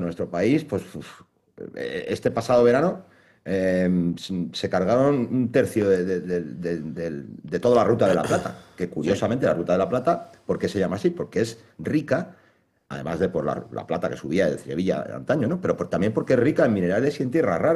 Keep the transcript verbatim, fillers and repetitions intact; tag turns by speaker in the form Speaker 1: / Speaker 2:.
Speaker 1: nuestro país, pues uf, este pasado verano eh, se cargaron un tercio de, de- de- de- de- de toda la Ruta de la Plata, que
Speaker 2: Sí.
Speaker 1: curiosamente la Ruta de la Plata, ¿por qué se llama así? Porque es rica, además de por la, la plata que subía de Sevilla de antaño, ¿no? Pero por- también porque es rica en minerales y en tierras raras.